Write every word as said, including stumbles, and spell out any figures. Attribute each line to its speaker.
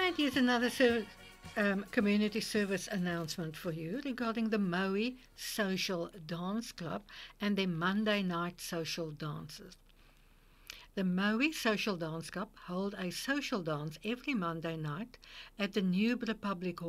Speaker 1: And here's another ser- um, community service announcement for you regarding the Maui Social Dance Club and their Monday night social dances. The Maui Social Dance Club hold a social dance every Monday night at the New Republic